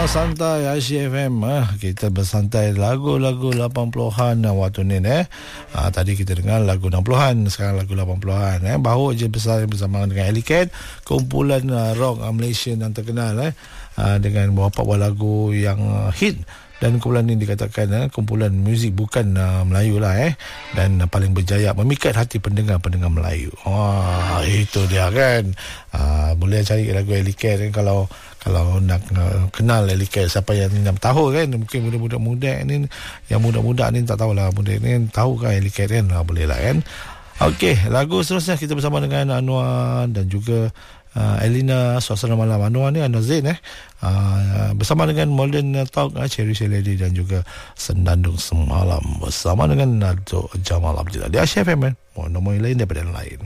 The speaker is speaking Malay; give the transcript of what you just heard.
Santai Asyik FM. Kita bersantai lagu-lagu 80-an waktu ni. Tadi kita dengar lagu 60-an, sekarang lagu 80-an. Baru je bersama dengan Alley Cat, kumpulan rock Malaysia yang terkenal dengan beberapa buah lagu yang hit. Dan kumpulan ini dikatakan kumpulan muzik bukan Melayu lah dan paling berjaya memikat hati pendengar-pendengar Melayu. Itu dia kan. Boleh cari lagu Alley Cat kalau nak kenal Alley Cat, siapa yang nak tahu kan, mungkin budak-budak muda ni, yang muda-muda ni tak tahulah, muda ni tahu kan Alley Cat kan, boleh lah kan. Okey, lagu seterusnya kita bersama dengan Anwar dan juga Elina. Suasana malam Anwar ni Anwar Zain bersama dengan Modern Talk, Cherry Lady dan juga Senandung Semalam bersama dengan Dato' Jamal Abdillah di Asyik FM. Nombor lain daripada yang lain.